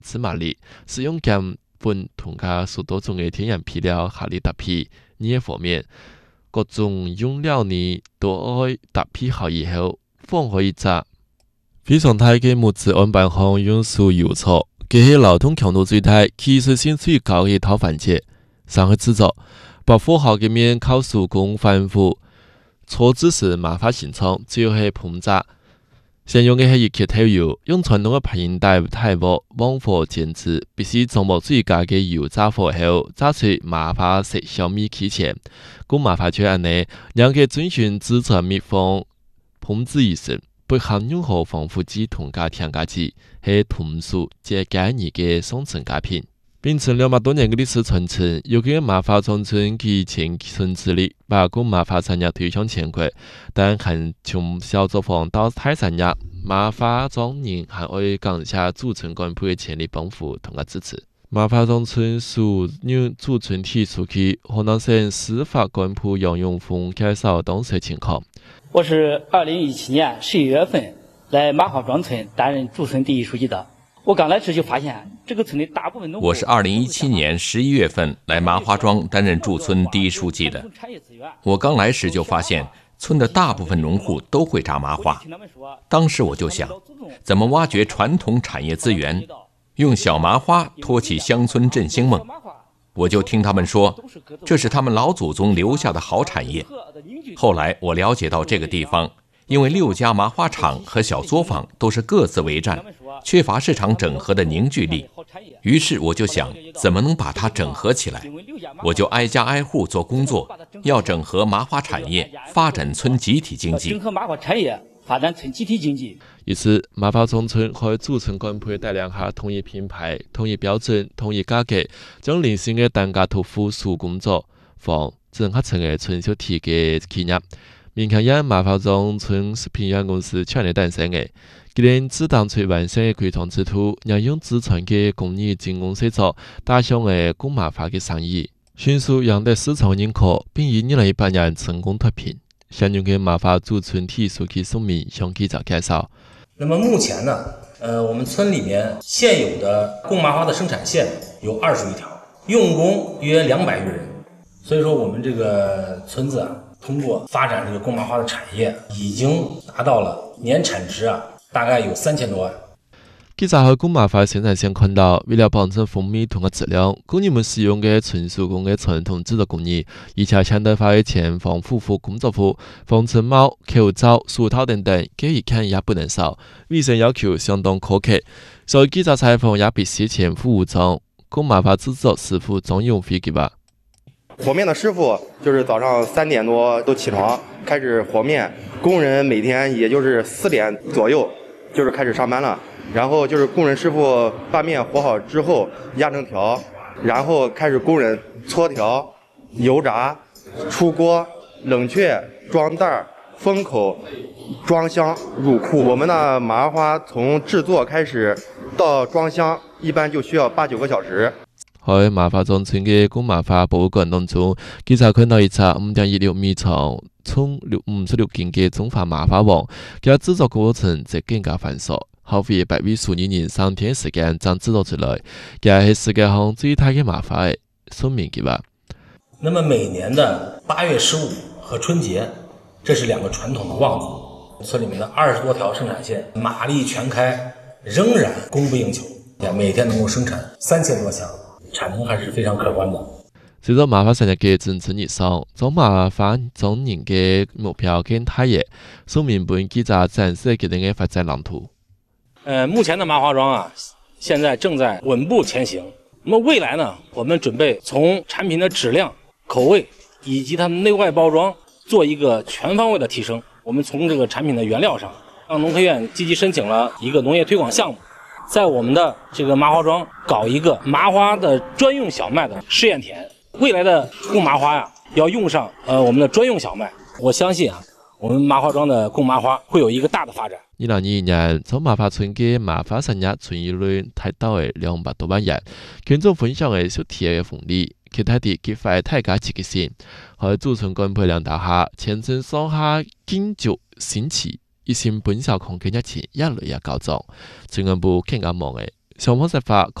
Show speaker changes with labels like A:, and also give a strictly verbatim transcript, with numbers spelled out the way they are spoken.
A: 芝麻粒，使用根本同加许多种的天然皮料下里搭配，捏和面。各种用料呢都爱搭配好以后放好一炸。非常大嘅木质案板上用素油炒，这是劳动强度最大、技术性最高嘅套番茄。上去制作，把和好嘅面靠手工反复搓制时麻花形成，最后系烹炸。先用嘅系热气透油，用传统嘅拍烟带太锅往火煎制，必须掌握最佳嘅油炸火候，炸出麻花色小米起前。古麻花就安尼，让佢遵循自然密封烹制仪式，不含任何防腐剂同加添加剂，系同属最简易嘅上层佳品。秉承两百多年嘅历史传承，有嘅麻花庄村以前村子里把古麻花产业推向全国，但还从小作坊到大产业，麻花庄人还会感谢驻村干部嘅全力帮扶同埋支持。麻花庄村属由驻村提出去，河南省司法干部杨永峰介绍当时情况。
B: 我是二零一七年十一月份来麻花庄村担任驻村第一书记的。我刚来时就发现，这个村的大部分农户。
C: 我是二零一七年十一月份来麻花庄担任驻村第一书记的。我刚来时就发现，村的大部分农户都会炸麻花。当时我就想，怎么挖掘传统产业资源，用小麻花托起乡村振兴梦。我就听他们说，这是他们老祖宗留下的好产业。后来我了解到这个地方，因为六家麻花厂和小作坊都是各自为战，缺乏市场整合的凝聚力。于是我就想，怎么能把它整合起来？我就挨家挨户做工作，要整合麻花产业，发展村集体经济。
B: 整合麻花产业，发展村集体经济。
A: 于是，麻花庄村和驻村干部带领下统一品牌、统一标准、统一价格，将零星的单价托付手工作坊整合成的村小体嘅企业。民间因麻花庄村食品有限公司全力诞生的，佢哋自当最完善的规创制度，让用自传嘅工艺精工细作打响嘅古麻花嘅生意，迅速赢得市场认可，并以二零一八年成功脱贫。相应嘅麻花驻村体书记宋明向记者介绍。
D: 那么目前呢，呃，我们村里面现有的贡麻花的生产线有二十余条，用工约两百余人。所以说，我们这个村子啊，通过发展这个贡麻花的产业，已经达到了年产值啊，大概有三千多万。
A: 记者喺古麻花生产线看到，为了保证蜂蜜同嘅质量，工人们使用嘅纯手工嘅传统制作工艺，而且现代化嘅前防护服、工作服、防尘帽、口罩、手套等等，这一看也不能少，卫生要求相当苛刻。所以记者采访也必须前赴武装。古麻花制作师傅张永飞给吧。
E: 和面的师傅就是早上三点多都起床开始和面，工人每天也就是四点左右就是开始上班了。然后就是工人师傅把面和好之后压成条，然后开始工人搓条、油炸、出锅、冷却、装袋、封口、装箱、入库。我们的麻花从制作开始到装箱，一般就需要八九个小时。
A: 喺麻花庄村嘅古麻花博物馆当中，记者看到一只五点一六米长、重六五十六斤嘅中华麻花王，佢制作过程则更加繁琐。耗费百位数年人三天时间将制作出来，这是世界上最大的麻花的说明嘅吧。
D: 那么每年的八月十五和春节，这是两个传统的旺季，村里面的二十多条生产线马力全开，仍然供不应求，每天能够生产三千多箱，产能还是非常可观的。
A: 随着麻花产业嘅蒸蒸日上，做麻花总年嘅目标更大嘅，说明本记者展示佢哋嘅发展蓝图。
D: 呃，目前的麻花庄啊，现在正在稳步前行。那么未来呢，我们准备从产品的质量、口味以及它的内外包装做一个全方位的提升。我们从这个产品的原料上，让农科院积极申请了一个农业推广项目，在我们的这个麻花庄搞一个麻花的专用小麦的试验田。未来的贡麻花呀，要用上呃我们的专用小麦，我相信啊，我们麻花庄的贡麻花会有一个大的发展。
A: 二零二一年，从麻花村嘅麻花产业存利润达到嘅两百多万元，群眾分享嘅小企業嘅紅利，其他啲激發大家積極性，喺駐村幹部領導下，前村上下經濟興起，一線本小康嘅日子越來越高漲，村幹部更加忙嘅， 小磨石法